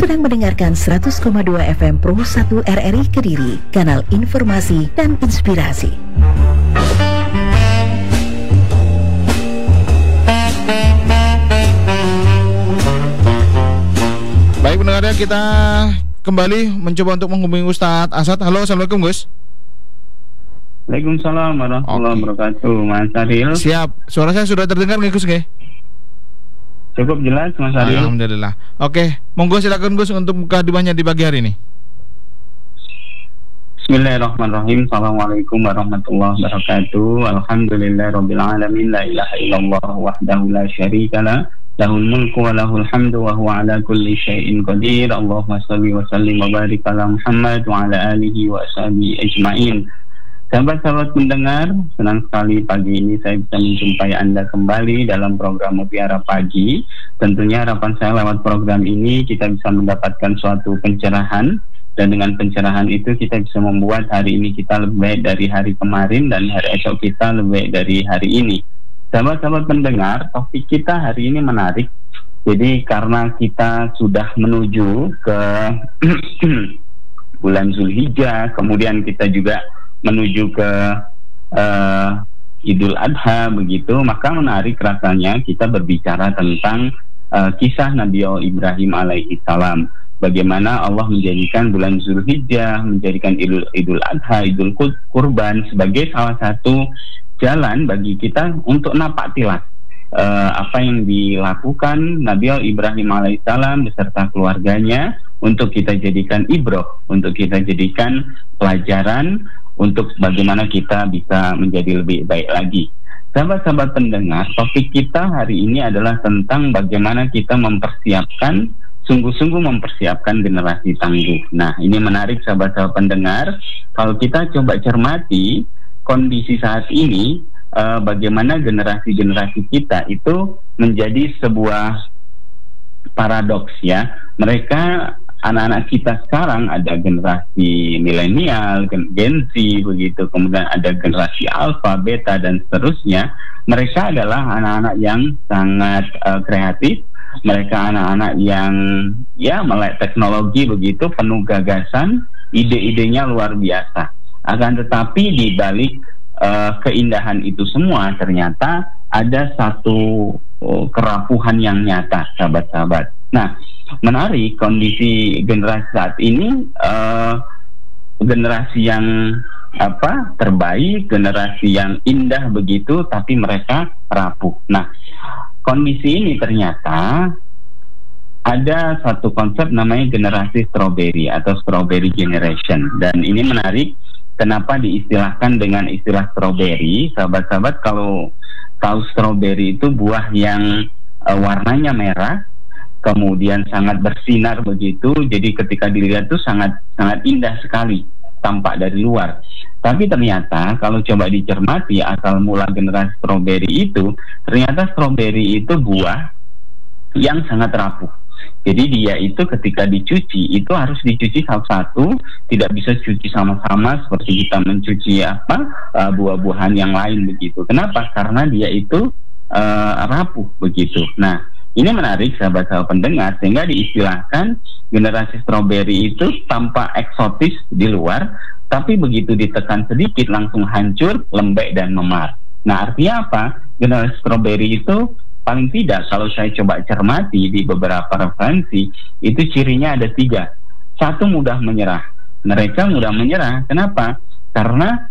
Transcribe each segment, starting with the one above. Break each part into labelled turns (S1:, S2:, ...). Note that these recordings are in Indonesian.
S1: sedang mendengarkan 100,2 FM Pro 1 RRI Kediri, kanal informasi dan inspirasi.
S2: Baik pendengarnya, kita kembali mencoba untuk menghubungi Ustadz Asad. Halo, assalamualaikum Gus.
S3: Waalaikumsalam warahmatullahi wabarakatuh, Mas Adil.
S2: Siap, suara saya sudah terdengar nggak Gus?
S3: Cukup jelas, Mas Adil.
S2: Alhamdulillah. Oke, monggo silakan Gus untuk mukadimahnya di pagi hari ini.
S3: Bismillahirrahmanirrahim. Assalamualaikum warahmatullahi wabarakatuh. Alhamdulillahirabbil alamin. La ilaha illallah wahdahu la syarikalah. Lahul mulku wa lahul hamdu wa huwa ala kulli syai'in qadir. Allahumma shalli wa sallim wa barik ala Muhammad wa ala alihi wa ashabihi ajmain. Sahabat-sahabat pendengar, senang sekali pagi ini saya bisa menjumpai Anda kembali dalam program Mutiara Pagi. Tentunya harapan saya lewat program ini kita bisa mendapatkan suatu pencerahan, dan dengan pencerahan itu kita bisa membuat hari ini kita lebih baik dari hari kemarin dan hari esok kita lebih baik dari hari ini. Sahabat-sahabat pendengar, topik kita hari ini menarik. Jadi karena kita sudah menuju ke bulan Zulhijjah, kemudian kita juga menuju ke Idul Adha begitu, maka menarik rasanya kita berbicara tentang kisah Nabi Ibrahim alaihi salam. Bagaimana Allah menjadikan bulan Zulhijjah, menjadikan Idul Adha, Idul Kurban sebagai salah satu jalan bagi kita untuk napak tilas apa yang dilakukan Nabi Ibrahim alaihissalam beserta keluarganya, untuk kita jadikan ibroh, untuk kita jadikan pelajaran untuk bagaimana kita bisa menjadi lebih baik lagi. Sahabat-sahabat pendengar, topik kita hari ini adalah tentang bagaimana kita mempersiapkan, sungguh-sungguh mempersiapkan generasi tangguh. Nah, ini menarik sahabat-sahabat pendengar. Kalau kita coba cermati kondisi saat ini, bagaimana generasi-generasi kita itu menjadi sebuah paradoks ya. Mereka, anak-anak kita sekarang, ada generasi milenial, Gen Z begitu, kemudian ada generasi Alpha, Beta dan seterusnya. Mereka adalah anak-anak yang sangat kreatif. Mereka anak-anak yang ya melek teknologi begitu, penuh gagasan, ide-idenya luar biasa. Akan tetapi di balik keindahan itu semua ternyata ada satu kerapuhan yang nyata, sahabat-sahabat. Nah, menarik kondisi generasi saat ini, generasi yang terbaik, generasi yang indah begitu, tapi mereka rapuh. Nah, kondisi ini ternyata ada satu konsep namanya generasi strawberry atau strawberry generation, dan ini menarik. Kenapa diistilahkan dengan istilah strawberry? Sahabat-sahabat, kalau tahu strawberry itu buah yang warnanya merah, kemudian sangat bersinar begitu. Jadi ketika dilihat itu sangat indah sekali tampak dari luar. Tapi ternyata kalau coba dicermati asal mula generasi strawberry itu, ternyata strawberry itu buah yang sangat rapuh. Jadi dia itu ketika dicuci itu harus dicuci satu-satu, tidak bisa cuci sama-sama seperti kita mencuci buah-buahan yang lain begitu. Kenapa? Karena dia itu rapuh begitu. Nah, ini menarik sahabat-sahabat pendengar, sehingga diistilahkan generasi strawberry itu tampak eksotis di luar, tapi begitu ditekan sedikit langsung hancur, lembek dan memar. Nah, artinya apa? Generasi strawberry itu paling tidak kalau saya coba cermati di beberapa referensi, itu cirinya ada 3. Satu, mudah menyerah. Mereka mudah menyerah. Kenapa? Karena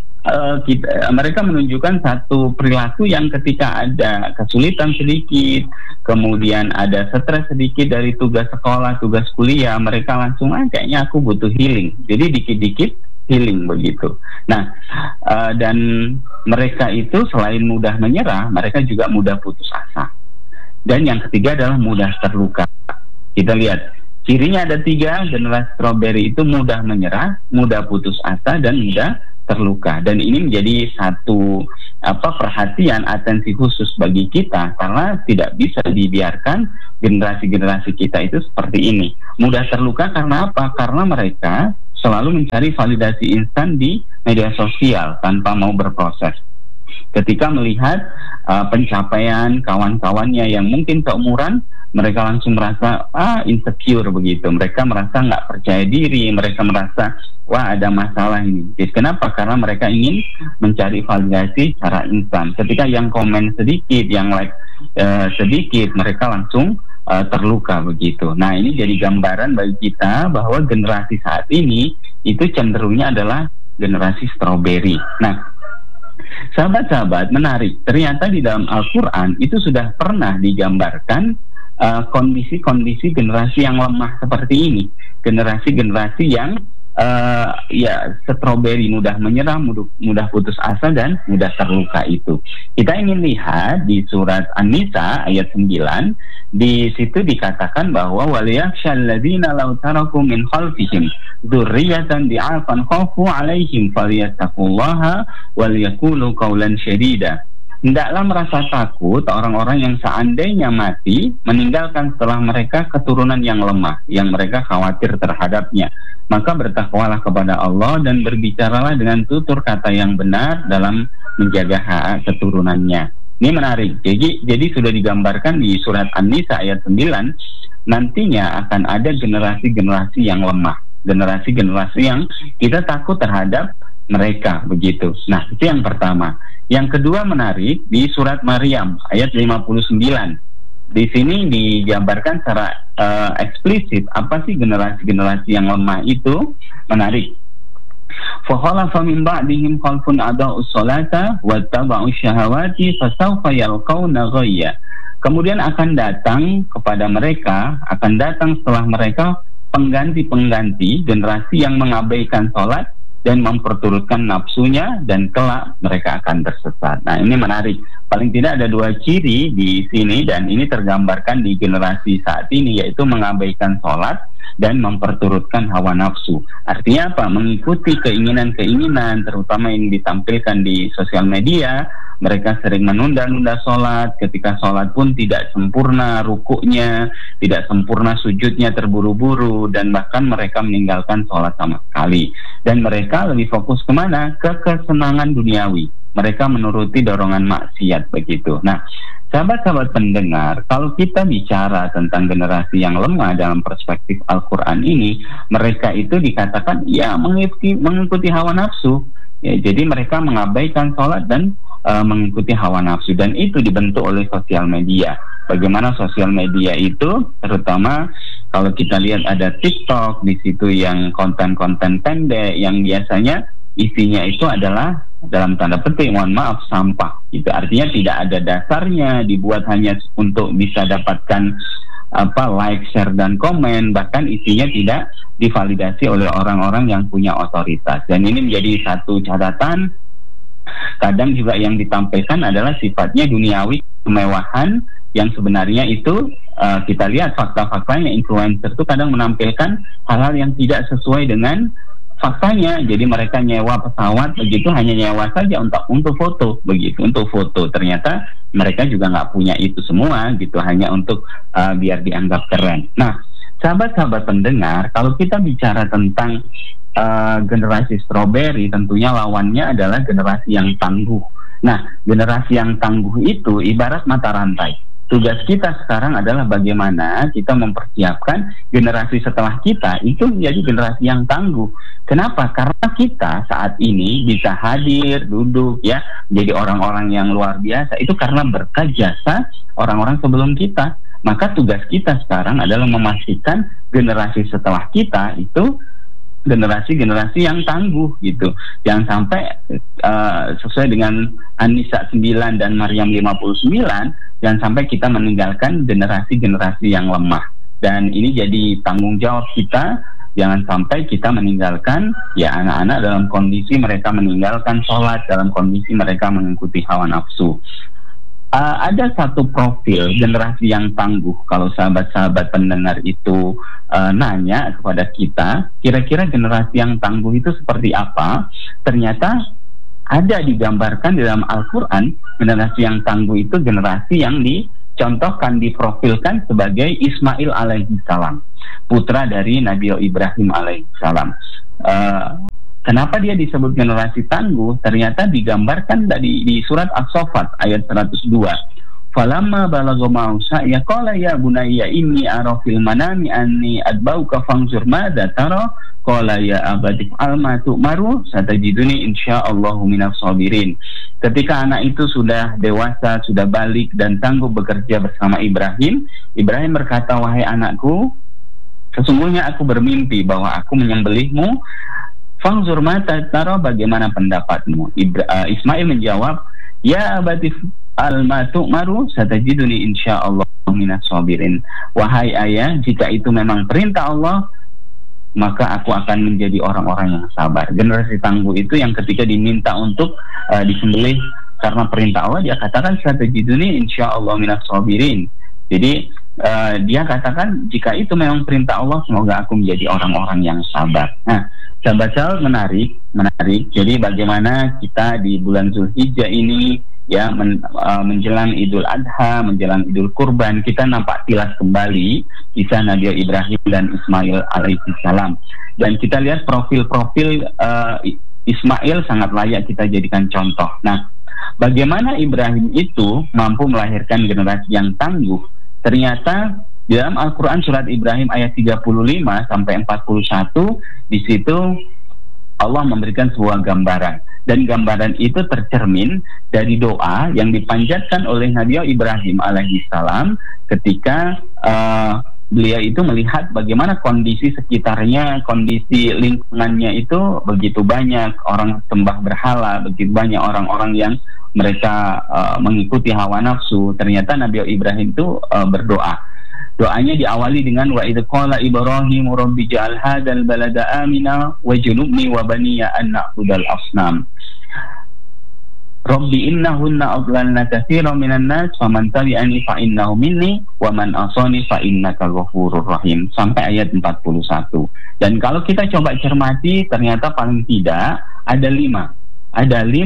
S3: mereka menunjukkan satu perilaku yang ketika ada kesulitan sedikit, kemudian ada stres sedikit dari tugas sekolah, tugas kuliah, mereka langsung kayaknya aku butuh healing. Jadi dikit-dikit healing begitu. Nah, dan mereka itu selain mudah menyerah, mereka juga mudah putus asa. Dan yang ketiga adalah mudah terluka. Kita lihat cirinya ada 3. Generasi strawberry itu mudah menyerah, mudah putus asa, dan mudah terluka. Dan ini menjadi satu perhatian, atensi khusus bagi kita, karena tidak bisa dibiarkan generasi-generasi kita itu seperti ini. Mudah terluka karena apa? Karena mereka selalu mencari validasi instan di media sosial tanpa mau berproses. Ketika melihat pencapaian kawan-kawannya yang mungkin seumuran, mereka langsung merasa insecure begitu. Mereka merasa nggak percaya diri, mereka merasa wah ada masalah ini. Jadi, kenapa? Karena mereka ingin mencari validasi secara instan. Ketika yang komen sedikit, yang like sedikit, mereka langsung terluka begitu. Nah, ini jadi gambaran bagi kita bahwa generasi saat ini itu cenderungnya adalah generasi strawberry. Nah, sahabat-sahabat, menarik. Ternyata di dalam Al-Quran itu sudah pernah digambarkan kondisi-kondisi generasi yang lemah seperti ini. Generasi-generasi yang strawberry, mudah menyerah, mudah putus asa, dan mudah terluka itu. Kita ingin lihat di surat An-Nisa ayat 9, di situ dikatakan bahwa waliyakhshal ladzina law taraku min khalfihim dzurriyyatan di'afan khafu 'alaihim falyattaqullaha wal yaqulu qawlan syadida. Hendaklah merasa takut orang-orang yang seandainya mati meninggalkan setelah mereka keturunan yang lemah, yang mereka khawatir terhadapnya. Maka bertakwalah kepada Allah dan berbicaralah dengan tutur kata yang benar dalam menjaga hak keturunannya. Ini menarik. Jadi sudah digambarkan di surat An-Nisa ayat 9, nantinya akan ada generasi-generasi yang lemah, generasi-generasi yang kita takut terhadap mereka begitu. Nah, itu yang pertama. Yang kedua menarik di surat Maryam ayat 59. Di sini digambarkan secara eksplisit apa sih generasi-generasi yang lemah itu. Menarik. فَخَلَفَ مِنْ بَعْدِهِمْ خَلْفٌ أَضَاعُوا الصَّلَاةَ وَاتَّبَعُوا الشَّهَوَاتِ فَسَوْفَ يَلْقَوْنَ غَيًّا. Kemudian akan datang kepada mereka, akan datang setelah mereka pengganti-pengganti generasi yang mengabaikan sholat dan memperturutkan nafsunya, dan kelak mereka akan tersesat. Nah, ini menarik. Paling tidak ada dua ciri di sini, dan ini tergambarkan di generasi saat ini, yaitu mengabaikan sholat dan memperturutkan hawa nafsu. Artinya apa? Mengikuti keinginan-keinginan, terutama yang ditampilkan di sosial media. Mereka sering menunda-nunda sholat, ketika sholat pun tidak sempurna rukuknya, tidak sempurna sujudnya, terburu-buru, dan bahkan mereka meninggalkan sholat sama sekali. Dan mereka lebih fokus kemana? Ke kesenangan duniawi. Mereka menuruti dorongan maksiat begitu. Nah, sahabat-sahabat pendengar, kalau kita bicara tentang generasi yang lemah dalam perspektif Al-Quran ini, mereka itu dikatakan mengikuti hawa nafsu. Ya, jadi mereka mengabaikan sholat dan mengikuti hawa nafsu, dan itu dibentuk oleh sosial media. Bagaimana sosial media itu, terutama kalau kita lihat ada TikTok di situ yang konten-konten pendek yang biasanya isinya itu adalah dalam tanda petik, mohon maaf, sampah. Itu artinya tidak ada dasarnya, dibuat hanya untuk bisa dapatkan like, share, dan komen, bahkan isinya tidak divalidasi oleh orang-orang yang punya otoritas. Dan ini menjadi satu catatan. Kadang juga yang ditampilkan adalah sifatnya duniawi, kemewahan, yang sebenarnya itu kita lihat fakta-faktanya, influencer itu kadang menampilkan hal-hal yang tidak sesuai dengan faktanya. Jadi mereka nyewa pesawat begitu, hanya nyewa saja untuk foto begitu, untuk foto. Ternyata mereka juga nggak punya itu semua gitu, hanya untuk biar dianggap keren. Nah, sahabat-sahabat pendengar, kalau kita bicara tentang generasi strawberry, tentunya lawannya adalah generasi yang tangguh. Nah, generasi yang tangguh itu ibarat mata rantai. Tugas kita sekarang adalah bagaimana kita mempersiapkan generasi setelah kita itu menjadi generasi yang tangguh. Kenapa? Karena kita saat ini bisa hadir, duduk, ya, menjadi orang-orang yang luar biasa. Itu karena berkat jasa orang-orang sebelum kita. Maka tugas kita sekarang adalah memastikan generasi setelah kita itu generasi-generasi yang tangguh gitu. Jangan sampai sesuai dengan An-Nisa 9 dan Maryam 59, jangan sampai kita meninggalkan generasi-generasi yang lemah. Dan ini jadi tanggung jawab kita, jangan sampai kita meninggalkan ya anak-anak dalam kondisi mereka meninggalkan sholat, dalam kondisi mereka mengikuti hawa nafsu. Ada satu profil generasi yang tangguh. Kalau sahabat-sahabat pendengar itu nanya kepada kita, kira-kira generasi yang tangguh itu seperti apa? Ternyata ada digambarkan di dalam Al-Quran. Generasi yang tangguh itu generasi yang dicontohkan, diprofilkan sebagai Ismail alaihissalam, putra dari Nabi Ibrahim alaihissalam. Kenapa dia disebut generasi tangguh? Ternyata digambarkan di surat As-Saffat ayat 102. Falamma balagha ma'usa ya qala ya bunayya inni ara fil manami anni adbauka fanzur madza tara qala ya abadi fa'al ma tu'maru satajiduni insyaallahu minas sabirin. Ketika anak itu sudah dewasa, sudah balik dan sanggup bekerja bersama Ibrahim, Ibrahim berkata, wahai anakku, sesungguhnya aku bermimpi bahwa aku menyembelihmu. Fanzur madza tara, bagaimana pendapatmu? Ismail menjawab, ya abadi al-matu maru satajiduni insyaallah minas sabirin. Wahai ayah, jika itu memang perintah Allah, maka aku akan menjadi orang-orang yang sabar. Generasi tangguh itu yang ketika diminta untuk disembelih karena perintah Allah, dia katakan satajiduni insyaallah minas sabirin. Jadi dia katakan jika itu memang perintah Allah, semoga aku menjadi orang-orang yang sabar. Nah, sahabat-sahabat, menarik. Jadi bagaimana kita di bulan Zulhijjah ini, ya, menjelang Idul Adha, menjelang Idul Kurban, kita nampak tilas kembali kisah Nabi Ibrahim dan Ismail alaihissalam. Dan kita lihat profil-profil Ismail sangat layak kita jadikan contoh. Nah, bagaimana Ibrahim itu mampu melahirkan generasi yang tangguh? Ternyata di dalam Al-Quran surat Ibrahim ayat 35 sampai 41, di situ Allah memberikan sebuah gambaran. Dan gambaran itu tercermin dari doa yang dipanjatkan oleh Nabi Ibrahim alaihissalam ketika beliau itu melihat bagaimana kondisi sekitarnya, kondisi lingkungannya itu begitu banyak orang sembah berhala, begitu banyak orang-orang yang mereka mengikuti hawa nafsu. Ternyata Nabi Ibrahim itu berdoa. Doanya diawali dengan wa idz qala Ibrahim rabbi ja'al hadzal balada amina wajnubni wa baniya an na'budal asnam. Rabbi innahunna adlalna katsiran minan nas faman tabi'ani fa innahu minni wa man asani fa innaka ghafurur rahim, sampai ayat 41. Dan kalau kita coba cermati, ternyata paling tidak ada 5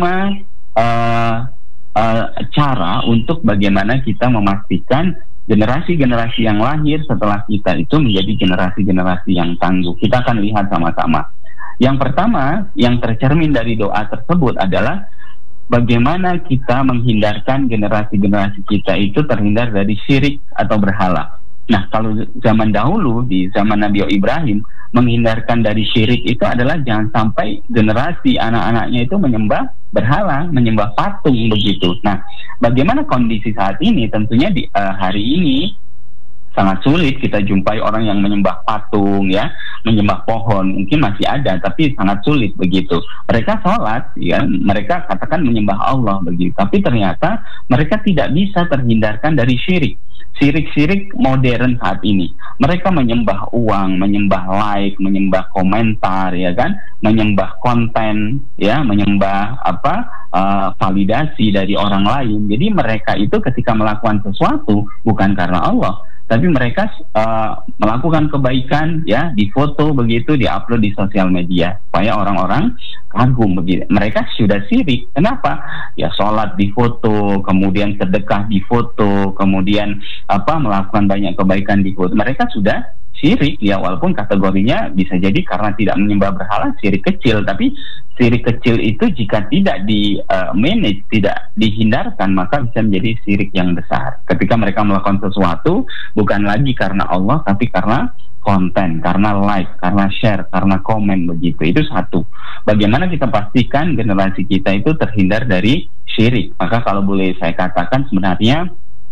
S3: cara untuk bagaimana kita memastikan generasi-generasi yang lahir setelah kita itu menjadi generasi-generasi yang tangguh. Kita akan lihat sama-sama. Yang pertama, yang tercermin dari doa tersebut adalah bagaimana kita menghindarkan generasi-generasi kita itu terhindar dari syirik atau berhala. Nah, kalau zaman dahulu, di zaman Nabi Ibrahim, menghindarkan dari syirik itu adalah jangan sampai generasi anak-anaknya itu menyembah berhala, menyembah patung begitu. Nah, bagaimana kondisi saat ini? Tentunya di hari ini sangat sulit kita jumpai orang yang menyembah patung, ya, menyembah pohon. Mungkin masih ada, tapi sangat sulit begitu. Mereka sholat, ya, mereka katakan menyembah Allah begitu. Tapi ternyata mereka tidak bisa terhindarkan dari syirik. Syirik-syirik modern saat ini. Mereka menyembah uang, menyembah like, menyembah komentar, ya kan, menyembah konten, ya, menyembah validasi dari orang lain. Jadi mereka itu ketika melakukan sesuatu bukan karena Allah, tapi mereka melakukan kebaikan, ya, difoto begitu, diupload di sosial media supaya orang-orang kagum begitu. Mereka sudah syirik. Kenapa? Ya, sholat difoto, kemudian sedekah difoto, kemudian melakukan banyak kebaikan difoto. Mereka sudah syirik, ya, walaupun kategorinya bisa jadi karena tidak menyembah berhala syirik kecil, tapi syirik kecil itu jika tidak di manage, tidak dihindarkan, maka bisa menjadi syirik yang besar. Ketika mereka melakukan sesuatu bukan lagi karena Allah, tapi karena konten, karena like, karena share, karena komen begitu. Itu satu. Bagaimana kita pastikan generasi kita itu terhindar dari syirik? Maka kalau boleh saya katakan sebenarnya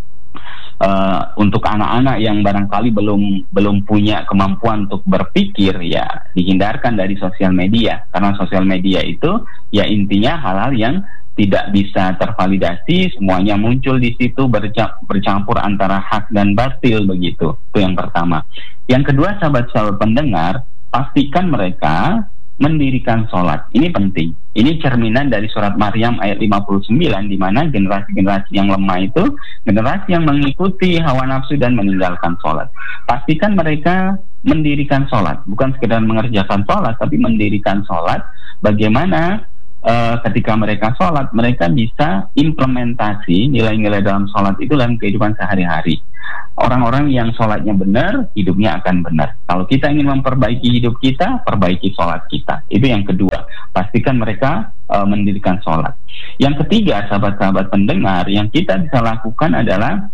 S3: untuk anak-anak yang barangkali belum punya kemampuan untuk berpikir, ya, dihindarkan dari sosial media, karena sosial media itu ya intinya hal-hal yang tidak bisa tervalidasi, semuanya muncul di situ, bercampur antara hak dan batil begitu. Itu yang pertama. Yang kedua, sahabat-sahabat pendengar, pastikan mereka mendirikan sholat. Ini penting. Ini cerminan dari surat Maryam ayat 59, di mana generasi-generasi yang lemah itu generasi yang mengikuti hawa nafsu dan meninggalkan sholat. Pastikan mereka mendirikan sholat, bukan sekedar mengerjakan sholat, tapi mendirikan sholat. Bagaimana ketika mereka sholat, mereka bisa implementasi nilai-nilai dalam sholat itu dalam kehidupan sehari-hari. Orang-orang yang sholatnya benar, hidupnya akan benar. Kalau kita ingin memperbaiki hidup kita, perbaiki sholat kita. Itu yang kedua. Pastikan mereka mendirikan sholat. Yang ketiga, sahabat-sahabat pendengar, yang kita bisa lakukan adalah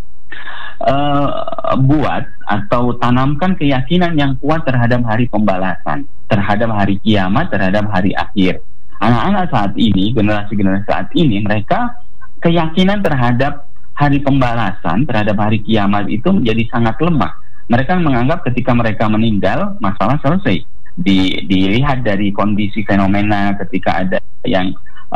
S3: buat atau tanamkan keyakinan yang kuat terhadap hari pembalasan, terhadap hari kiamat, terhadap hari akhir. Anak-anak saat ini, generasi-generasi saat ini, mereka keyakinan terhadap hari pembalasan, terhadap hari kiamat itu menjadi sangat lemah. Mereka menganggap ketika mereka meninggal, masalah selesai. Dilihat dari kondisi fenomena ketika ada yang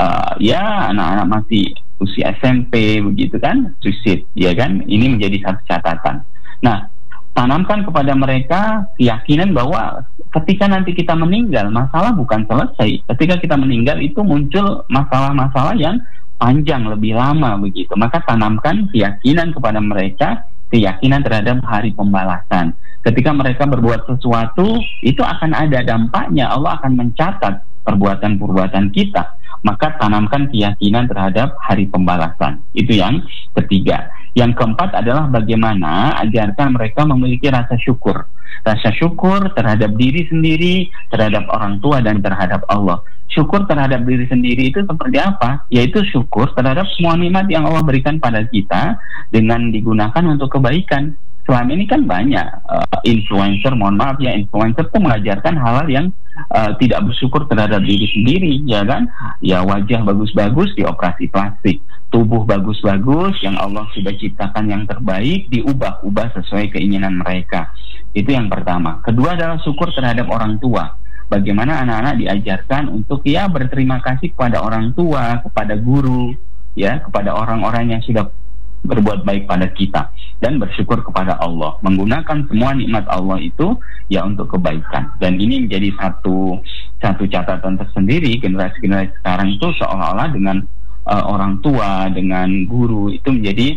S3: anak-anak masih usia SMP begitu kan, suicide, ya kan, ini menjadi satu catatan. Nah, tanamkan kepada mereka keyakinan bahwa ketika nanti kita meninggal, masalah bukan selesai. Ketika kita meninggal itu muncul masalah-masalah yang panjang, lebih lama begitu. Maka tanamkan keyakinan kepada mereka, keyakinan terhadap hari pembalasan. Ketika mereka berbuat sesuatu, itu akan ada dampaknya. Allah akan mencatat perbuatan-perbuatan kita. Maka tanamkan keyakinan terhadap hari pembalasan. Itu yang ketiga. Yang keempat adalah bagaimana ajarkan mereka memiliki rasa syukur. Rasa syukur terhadap diri sendiri, terhadap orang tua, dan terhadap Allah. Syukur terhadap diri sendiri itu seperti apa? Yaitu syukur terhadap semua nikmat yang Allah berikan pada kita dengan digunakan untuk kebaikan. Selama ini kan banyak influencer, influencer itu mengajarkan hal-hal yang tidak bersyukur terhadap diri sendiri, ya kan? Ya, wajah bagus-bagus dioperasi plastik, tubuh bagus-bagus yang Allah sudah ciptakan yang terbaik diubah-ubah sesuai keinginan mereka. Itu yang pertama. Kedua adalah syukur terhadap orang tua. Bagaimana anak-anak diajarkan untuk berterima kasih kepada orang tua, kepada guru, ya, kepada orang-orang yang sudah berbuat baik pada kita, dan bersyukur kepada Allah, menggunakan semua nikmat Allah itu ya untuk kebaikan. Dan ini menjadi satu catatan tersendiri. Generasi-generasi sekarang itu seolah-olah dengan orang tua, dengan guru itu menjadi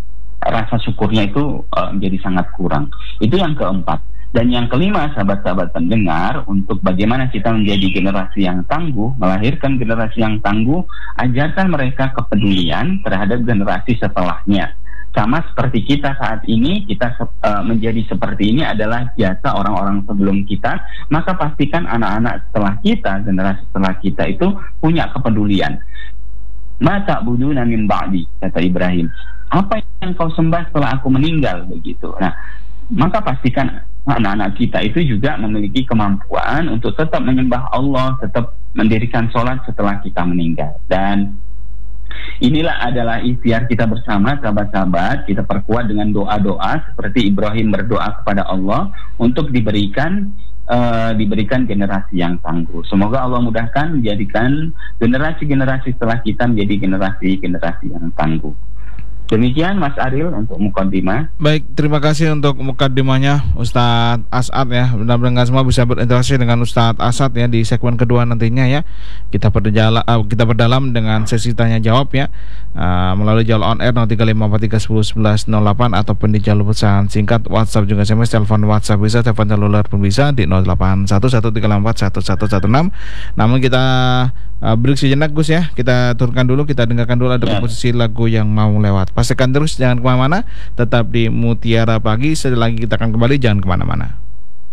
S3: rasa syukurnya itu menjadi sangat kurang. Itu yang keempat. Dan yang kelima, sahabat-sahabat pendengar, untuk bagaimana kita menjadi generasi yang tangguh, melahirkan generasi yang tangguh, ajarkan mereka kepedulian terhadap generasi setelahnya. Sama seperti kita saat ini, kita menjadi seperti ini adalah jasa orang-orang sebelum kita, maka pastikan anak-anak setelah kita, generasi setelah kita itu punya kepedulian. Ma ta'buduna min ba'di, kata Ibrahim. Apa yang kau sembah setelah aku meninggal, begitu. Nah, maka pastikan anak-anak kita itu juga memiliki kemampuan untuk tetap menyembah Allah, tetap mendirikan sholat setelah kita meninggal. Dan inilah adalah ikhtiar kita bersama, sahabat-sahabat. Kita perkuat dengan doa-doa seperti Ibrahim berdoa kepada Allah untuk diberikan generasi yang tangguh. Semoga Allah mudahkan menjadikan generasi-generasi setelah kita menjadi generasi-generasi yang tangguh. Demikian Mas Aril untuk mukaddimah.
S2: Baik, terima kasih untuk mukaddimahnya Ustadz As'ad ya. Mudah-mudahan semua bisa berinteraksi dengan Ustadz As'ad ya di segmen kedua nantinya ya. Kita berdalam dengan sesi tanya jawab ya, melalui jalur on air 0354311108 ataupun di jalur pesan singkat WhatsApp, juga SMS, telepon WhatsApp bisa, telepon seluler pun bisa di 0811341116. Namun kita break sejenak Gus ya. Kita turunkan dulu, kita dengarkan dulu ada komposisi lagu yang mau lewat. Pastikan terus jangan kemana-mana, tetap di Mutiara Pagi. Setelah lagi kita akan kembali, jangan kemana-mana.